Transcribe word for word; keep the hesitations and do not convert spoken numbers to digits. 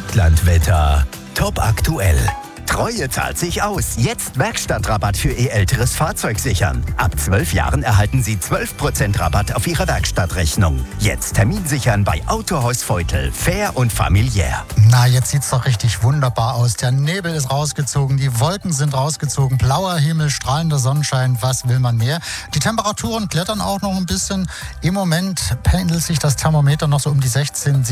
Vogtlandwetter. Top aktuell. Treue zahlt sich aus. Jetzt Werkstattrabatt für Ihr älteres Fahrzeug sichern. Ab zwölf Jahren erhalten Sie zwölf Prozent Rabatt auf Ihre Werkstattrechnung. Jetzt Termin sichern bei Autohaus Veutel. Fair und familiär. Na, jetzt sieht's doch richtig wunderbar aus. Der Nebel ist rausgezogen, die Wolken sind rausgezogen, blauer Himmel, strahlender Sonnenschein. Was will man mehr? Die Temperaturen klettern auch noch ein bisschen. Im Moment pendelt sich das Thermometer noch so um die sechzehn,